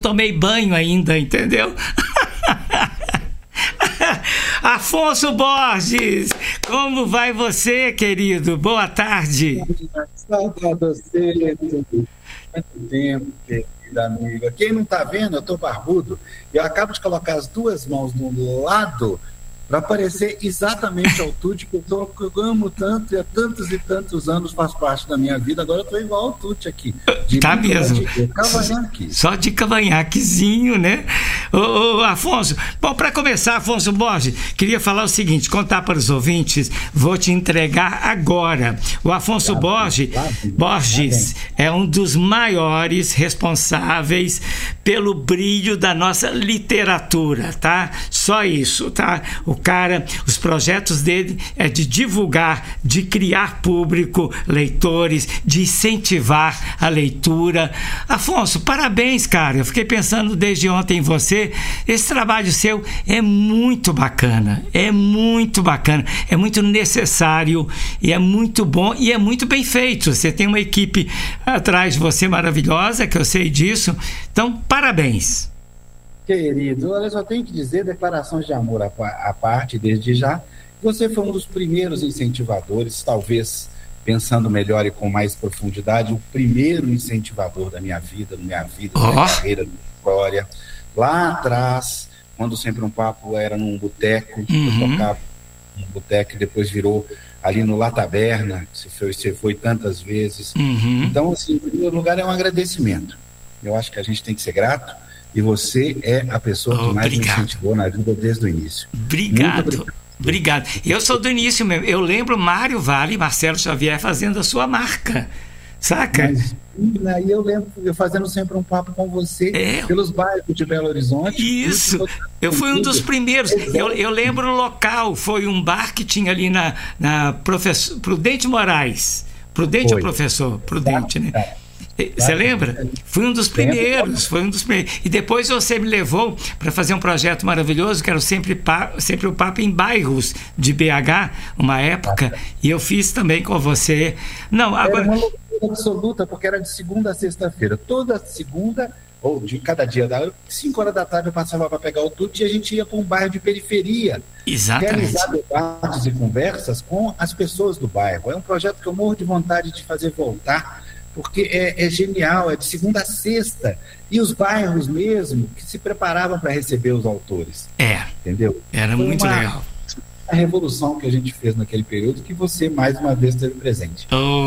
tomei banho ainda, entendeu? Afonso Borges, como vai você, querido? Boa tarde. Saudade você, muito tempo, querida amiga. Quem não está vendo, eu estou barbudo. Eu acabo de colocar as duas mãos no lado para parecer exatamente ao Tuti, que eu amo tanto e há tantos e tantos anos faz parte da minha vida. Agora eu estou igual ao Tuti aqui. Tá mesmo. Cavanhaque. Só de cavanhaquezinho, né? Ô, Afonso, bom, para começar, Afonso Borges, queria falar o seguinte, contar para os ouvintes, vou te entregar agora. O Afonso Borges é um dos maiores responsáveis pelo brilho da nossa literatura, tá? Só isso, tá? O cara, os projetos dele é de divulgar, de criar público, leitores, de incentivar a leitura. Afonso, parabéns, cara. Eu fiquei pensando desde ontem em você. Esse trabalho seu é muito bacana, é muito necessário e é muito bom e é muito bem feito. Você tem uma equipe atrás de você maravilhosa, que eu sei disso. Então, parabéns. Querido, eu só tenho que dizer, declarações de amor à parte, desde já. Você foi um dos primeiros incentivadores, talvez, pensando melhor e com mais profundidade, o primeiro incentivador da minha vida, da minha carreira, da minha história. Lá atrás, quando Sempre um Papo era num boteco, eu tocava num boteco e depois virou ali no La Taberna, você foi tantas vezes. Então, assim, em primeiro lugar, é um agradecimento. Eu acho que a gente tem que ser grato. E você é a pessoa que mais me incentivou na vida desde o início. Obrigado. Eu sou do início mesmo. Eu lembro Mário Vale e Marcelo Xavier fazendo a sua marca. Saca? Aí eu lembro eu fazendo Sempre um Papo com você pelos bairros de Belo Horizonte. Isso. Eu fui um dos primeiros. Eu lembro o local. Foi um bar que tinha ali na Prudente Moraes. Prudente ou professor? Prudente, né? Você lembra? Fui um dos primeiros. E depois você me levou para fazer um projeto maravilhoso, que era sempre o Papo em bairros de BH, uma época, e eu fiz também com você. Não, agora... Era uma loucura absoluta, porque era de segunda a sexta-feira. Toda segunda, ou de cada dia, 5 horas da tarde eu passava para pegar o Tuti e a gente ia para um bairro de periferia. Exatamente. Realizar debates e conversas com as pessoas do bairro. É um projeto que eu morro de vontade de fazer voltar, porque é genial, é de segunda a sexta, e os bairros mesmo que se preparavam para receber os autores. Entendeu? Era muito legal. A revolução que a gente fez naquele período, que você mais uma vez esteve presente.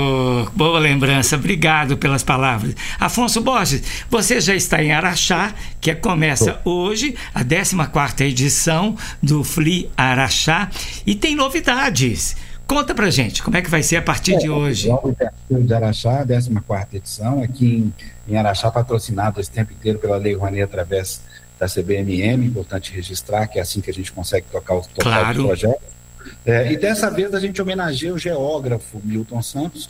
Boa lembrança, obrigado pelas palavras. Afonso Borges, você já está em Araxá, que começa hoje a 14ª edição do FLI Araxá, e tem novidades. Conta pra gente, como é que vai ser a partir de hoje? O de Araxá, 14ª edição, aqui em Araxá, patrocinado esse tempo inteiro pela Lei Rouanet através da CBMM, importante registrar, que é assim que a gente consegue tocar o projeto. E dessa vez a gente homenageia o geógrafo Milton Santos, que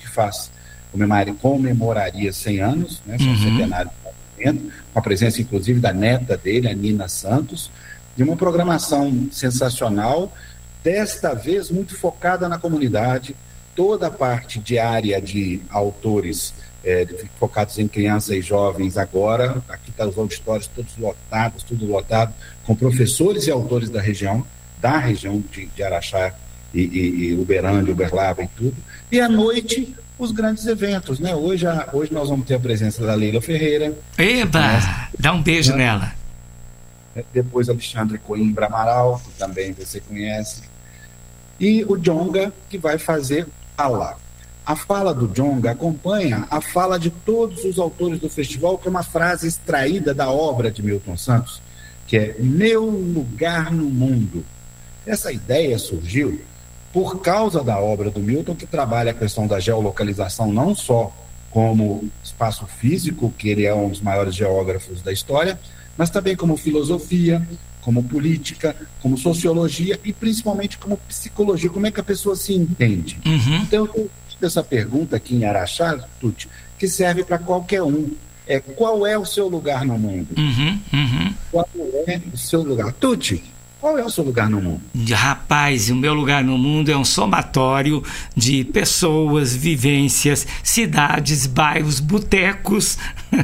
comemoraria 100 anos, né, centenário do movimento, com a presença inclusive da neta dele, a Nina Santos, de uma programação sensacional, desta vez muito focada na comunidade, toda a parte diária de autores focados em crianças e jovens agora, aqui estão os auditórios todos lotados, tudo lotado, com professores e autores da região de Araxá e Uberlândia, Uberlândia e tudo, e à noite os grandes eventos, né? Hoje nós vamos ter a presença da Leila Ferreira. Eba! Dá um beijo nela. Depois Alexandre Coimbra Amaral, que também você conhece, e o Djonga, que vai fazer fala. A fala do Djonga acompanha a fala de todos os autores do festival, que é uma frase extraída da obra de Milton Santos, que é meu lugar no mundo. Essa ideia surgiu por causa da obra do Milton, que trabalha a questão da geolocalização não só como espaço físico, que ele é um dos maiores geógrafos da história, mas também como filosofia, como política, como sociologia e principalmente como psicologia, como é que a pessoa se entende. Então eu tenho essa pergunta aqui em Araxá, Tuti, que serve para qualquer um. Qual é o seu lugar no mundo? Qual é o seu lugar? Tuti, Qual é o seu lugar no mundo? Rapaz, o meu lugar no mundo é um somatório de pessoas, vivências, cidades, bairros, botecos.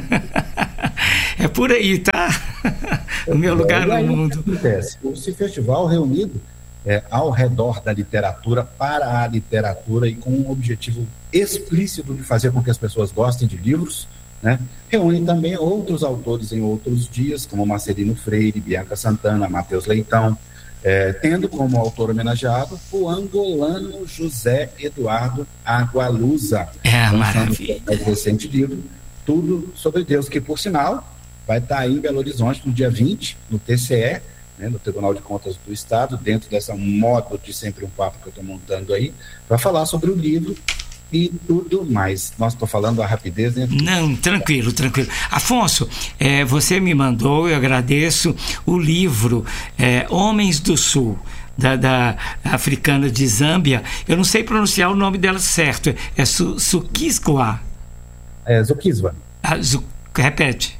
É por aí, tá? O meu lugar no mundo. O que acontece? Esse festival reunido ao redor da literatura, para a literatura e com um objetivo explícito de fazer com que as pessoas gostem de livros, né? Reúne também outros autores em outros dias, como Marcelino Freire, Bianca Santana, Matheus Leitão, tendo como autor homenageado o angolano José Eduardo Agualusa, maravilha. O recente livro Tudo sobre Deus, que por sinal vai estar aí em Belo Horizonte no dia 20, no TCE, né, no Tribunal de Contas do Estado, dentro dessa modo de sempre um papo que eu estou montando aí, para falar sobre o livro e tudo mais. Nós estou falando a rapidez, né? Não, tranquilo. Afonso, você me mandou, eu agradeço, o livro Homens do Sul, da africana de Zâmbia. Eu não sei pronunciar o nome dela certo. É Zukiswa. Zukiswa. Repete.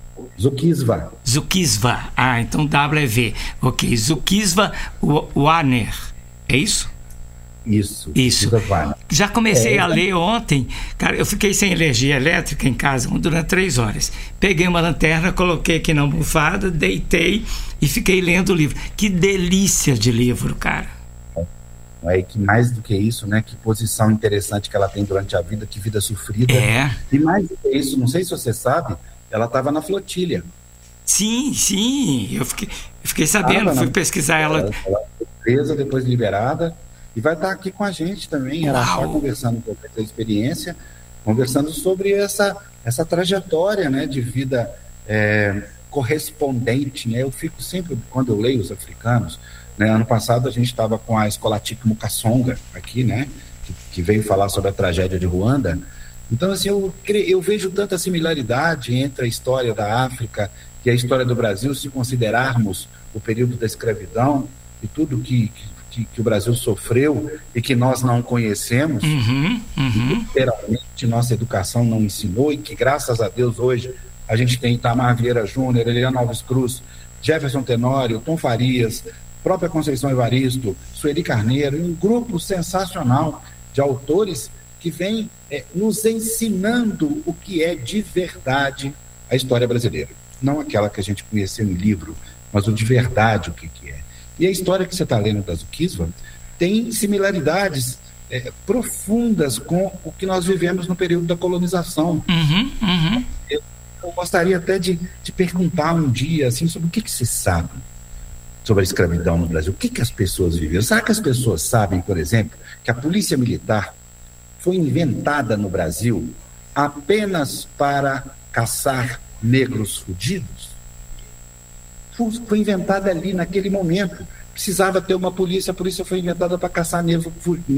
Zukiswa. Então W. Ok. Zukiswa Warner. É isso? Isso. Já comecei a ler ontem. Cara, eu fiquei sem energia elétrica em casa durante 3 horas. Peguei uma lanterna, coloquei aqui na almofada, deitei e fiquei lendo o livro. Que delícia de livro, cara. Que mais do que isso, né? Que posição interessante que ela tem durante a vida, que vida sofrida. E mais do que isso, não sei se você sabe, ela estava na flotilha. Sim. Eu fiquei sabendo, fui pesquisar ela. Ela foi presa, depois liberada. E vai estar aqui com a gente também, ela está conversando com essa experiência, conversando sobre essa trajetória, né, de vida correspondente. Né? Eu fico sempre, quando eu leio os africanos, né, ano passado a gente estava com a Scholastic Mukasonga aqui, né, que veio falar sobre a tragédia de Ruanda. Então, assim, eu vejo tanta similaridade entre a história da África e a história do Brasil, se considerarmos o período da escravidão e tudo que o Brasil sofreu e que nós não conhecemos, literalmente nossa educação não ensinou, e que graças a Deus hoje a gente tem Itamar Vieira Júnior, Eliana Alves Cruz, Jefferson Tenório, Tom Farias, própria Conceição Evaristo, Sueli Carneiro, e um grupo sensacional de autores que vem nos ensinando o que é de verdade a história brasileira. Não aquela que a gente conheceu em livro, mas o de verdade o que é. E a história que você está lendo da Zukiswa tem similaridades profundas com o que nós vivemos no período da colonização. Eu gostaria até de perguntar um dia assim, sobre o que se sabe sobre a escravidão no Brasil. O que as pessoas viveram? Será que as pessoas sabem, por exemplo, que a polícia militar foi inventada no Brasil apenas para caçar negros fugidos? Foi inventada ali naquele momento. Precisava ter uma polícia, a polícia foi inventada para caçar negros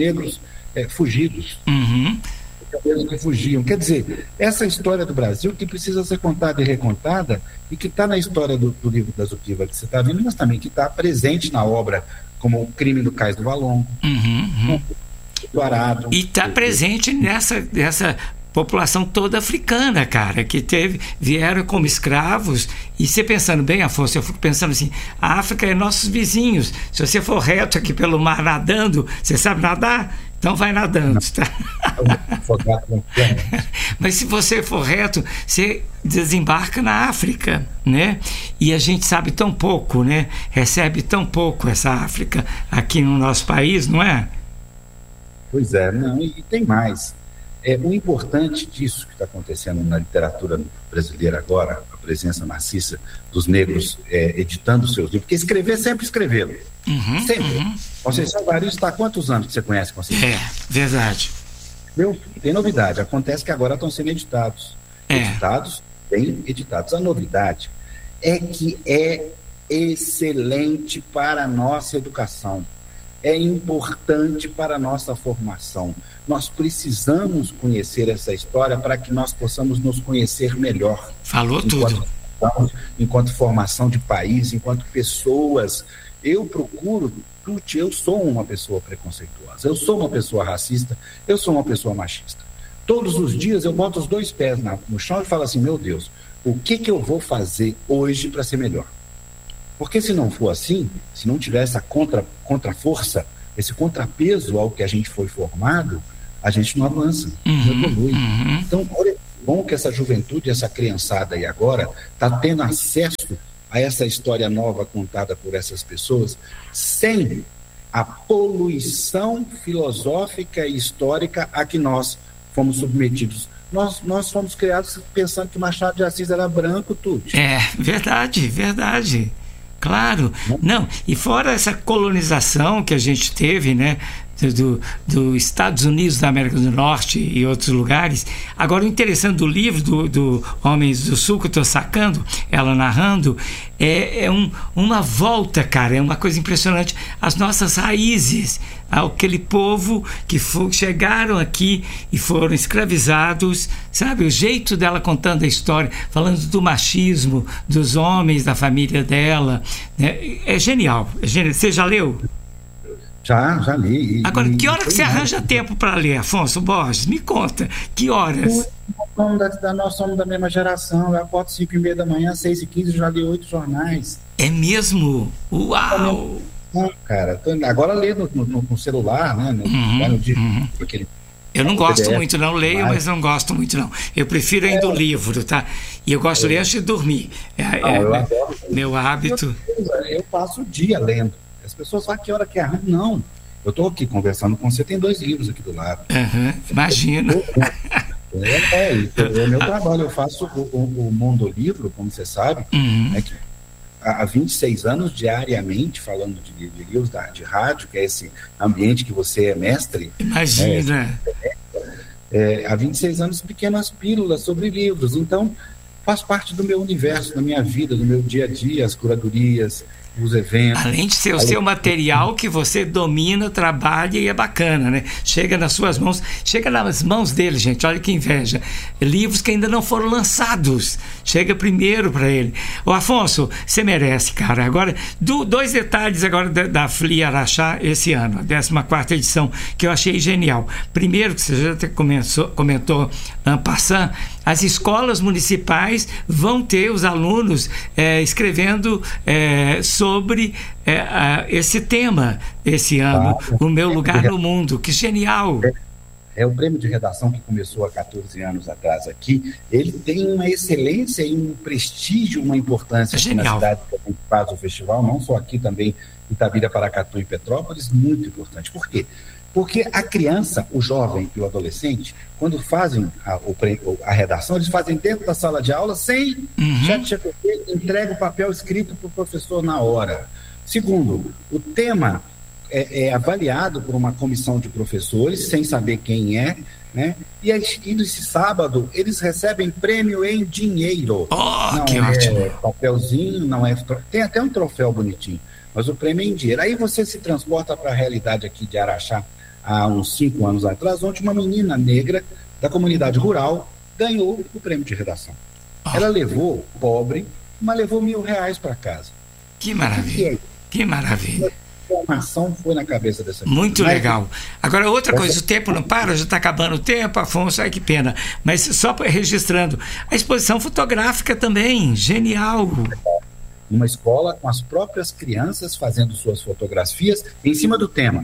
fugidos. Que fugiam. Quer dizer, essa história do Brasil que precisa ser contada e recontada, e que está na história do livro da Zukiswa que você está vendo, mas também que está presente na obra, como O Crime do Cais do Valongo, do Arado. E está presente nessa população toda africana, cara, que vieram como escravos. E você pensando bem, Afonso, eu fico pensando assim, a África é nossos vizinhos. Se você for reto aqui pelo mar nadando, você sabe nadar? Então vai nadando, tá? Mas se você for reto, você desembarca na África, né? E a gente sabe tão pouco, né? Recebe tão pouco essa África aqui no nosso país, não é? Pois é, não, e tem mais. O importante disso que está acontecendo na literatura brasileira agora, a presença maciça dos negros editando seus livros, porque escrever sempre escreveram. Sempre. Conceição Evaristo está há quantos anos que você conhece Conceição? Verdade. Tem novidade. Acontece que agora estão sendo editados. Bem editados. A novidade é que é excelente para a nossa educação. É importante para a nossa formação. Nós precisamos conhecer essa história para que nós possamos nos conhecer melhor. Falou tudo. Enquanto formação de país, enquanto pessoas. Eu sou uma pessoa preconceituosa, eu sou uma pessoa racista, eu sou uma pessoa machista. Todos os dias eu boto os 2 pés no chão e falo assim, meu Deus, o que eu vou fazer hoje para ser melhor? Porque se não for assim, se não tiver essa contra-força, esse contrapeso ao que a gente foi formado, a gente não avança, não evolui. Então, olha, bom que essa juventude, essa criançada aí agora, está tendo acesso a essa história nova contada por essas pessoas, sem a poluição filosófica e histórica a que nós fomos submetidos. Nós fomos criados pensando que Machado de Assis era branco, tudo. É, verdade. Claro. Não, e fora essa colonização que a gente teve, né, dos Estados Unidos da América do Norte e outros lugares. Agora, o interessante do livro do Homens do Sul, que eu estou sacando, ela narrando, uma volta, cara, é uma coisa impressionante, às nossas raízes, aquele povo que chegaram aqui e foram escravizados, sabe? O jeito dela contando a história, falando do machismo, dos homens, da família dela, né? É genial. Você já leu? Já li. Agora, que hora que você arranja tempo para ler, Afonso Borges? Me conta, que horas? Nós somos da mesma geração. Eu acordo 5h30 da manhã, 6h15, já li 8 jornais. É mesmo? Uau! Não, cara, agora lê no celular, né? Aquele... Eu não gosto muito, não. Leio, mas não gosto muito, não. Eu prefiro ainda o livro, tá? E eu gosto de ler antes de dormir. Eu adoro. Meu hábito. Eu passo o dia lendo. As pessoas falam que hora que é. Não. Eu estou aqui conversando com você, tem 2 livros aqui do lado. Imagina. É meu trabalho. Eu faço o Mundo Livro, como você sabe, que há 26 anos, diariamente, falando de livros, de rádio, que é esse ambiente que você é mestre. Imagina. Há 26 anos, pequenas pílulas sobre livros. Então, faz parte do meu universo, da minha vida, do meu dia a dia, as curadorias, os eventos. Além de ser o seu material que você domina, trabalha e é bacana, né? Chega nas suas mãos, chega nas mãos dele, gente, olha que inveja. Livros que ainda não foram lançados. Chega primeiro para ele. Ô Afonso, você merece, cara. Agora, 2 detalhes agora da FLI Araxá esse ano, a 14ª edição, que eu achei genial. Primeiro, que você já até comentou en passant, as escolas municipais vão ter os alunos escrevendo sobre esse tema esse ano, o meu lugar no mundo. Que genial! O prêmio de redação que começou há 14 anos atrás aqui, ele tem uma excelência e um prestígio, uma importância aqui na cidade que a gente faz o festival, não só aqui, também em Itabira, Paracatu e Petrópolis, muito importante. Por quê? Porque a criança, o jovem e o adolescente, quando fazem a redação, eles fazem dentro da sala de aula sem ChatGPT, entrega o papel escrito para o professor na hora. Segundo, o tema é avaliado por uma comissão de professores, sem saber quem é, né? E esse sábado eles recebem prêmio em dinheiro. Não que ótimo. Papelzinho, não é. Tem até um troféu bonitinho, mas o prêmio é em dinheiro. Aí você se transporta para a realidade aqui de Araxá, há uns 5 anos atrás, onde uma menina negra da comunidade rural ganhou o prêmio de redação. Ela levou, pobre, mas levou R$1.000 para casa. Que maravilha. Que maravilha. A formação foi na cabeça dessa menina. Muito legal. Agora, outra coisa, o tempo não para, já está acabando o tempo, Afonso, ai que pena. Mas só registrando, a exposição fotográfica também, genial. Uma escola com as próprias crianças fazendo suas fotografias em cima do tema.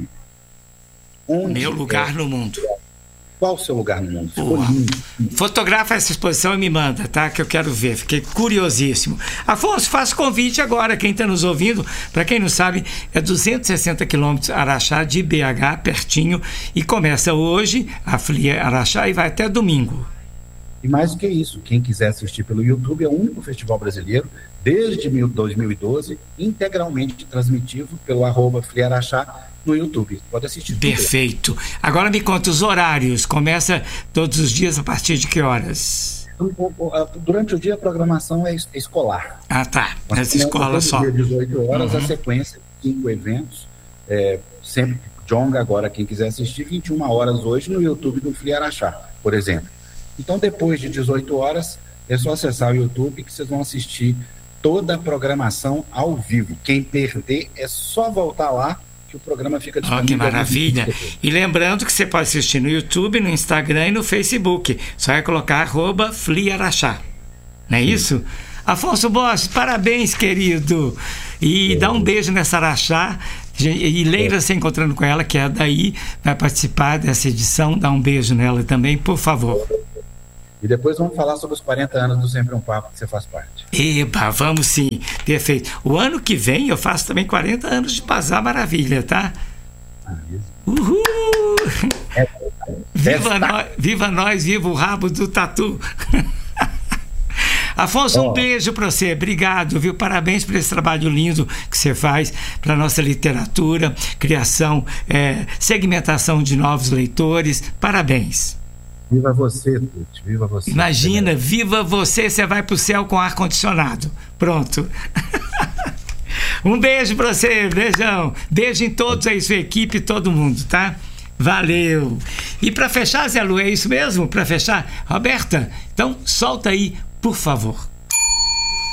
Meu lugar no mundo. Qual o seu lugar no mundo? Ficou lindo. Fotografa essa exposição e me manda, tá? Que eu quero ver. Fiquei curiosíssimo. Afonso, faço convite agora, quem está nos ouvindo, para quem não sabe, é 260 quilômetros Araxá de BH, pertinho, e começa hoje a FLI Araxá e vai até domingo. E mais do que isso, quem quiser assistir pelo YouTube, é o único festival brasileiro, desde 2012, integralmente transmitido pelo @FLI Araxá no YouTube. Pode assistir. Perfeito. Agora me conta os horários. Começa todos os dias a partir de que horas? Durante o dia a programação é escolar. Tá. Nessa escola só. Dia 18 horas, a sequência de 5 eventos. Sempre Jonga, agora quem quiser assistir, 21 horas hoje no YouTube do FLI Araxá, por exemplo. Então, depois de 18 horas, é só acessar o YouTube que vocês vão assistir toda a programação ao vivo. Quem perder, é só voltar lá que o programa fica disponível. Que maravilha! E lembrando que você pode assistir no YouTube, no Instagram e no Facebook. Só é colocar @FLI Araxá. Não é isso? Afonso Borges, parabéns, querido. E dá um beijo nessa Araxá. E Leila, se encontrando com ela, que é daí, vai participar dessa edição. Dá um beijo nela também, por favor. E depois vamos falar sobre os 40 anos do Sempre um Papo, que você faz parte. Eba, vamos sim. Perfeito. O ano que vem eu faço também 40 anos de Bazar Maravilha, tá? Uhul! Viva nós, viva o rabo do tatu. Afonso, um beijo para você, obrigado, viu? Parabéns por esse trabalho lindo que você faz para a nossa literatura, criação, segmentação de novos leitores, parabéns. Viva você, Tuti, viva você. Imagina, viva você, você vai para o céu com ar-condicionado, pronto. Um beijo para você, beijão, beijo em todos aí, sua equipe, todo mundo, tá? Valeu. E para fechar, Zé Lu, é isso mesmo? Para fechar, Roberta, então solta aí, por favor.